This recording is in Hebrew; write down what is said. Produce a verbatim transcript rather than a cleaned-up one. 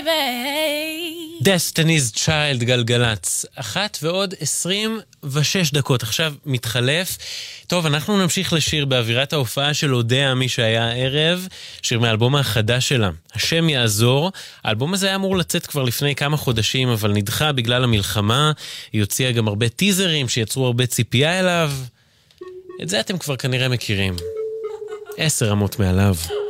Destiny's Child, גלגלץ, אחת ועוד עשרים ושש דקות, עכשיו מתחלף. טוב, אנחנו נמשיך לשיר באווירת ההופעה של אודיה, מי שהיה הערב, שיר מהאלבום החדש שלה, השם יעזור. האלבום הזה היה אמור לצאת כבר לפני כמה חודשים, אבל נדחה בגלל המלחמה. היא הוציאה גם הרבה טיזרים שיצרו הרבה ציפייה אליו. את זה אתם כבר כנראה מכירים. עשר רמות מעליו.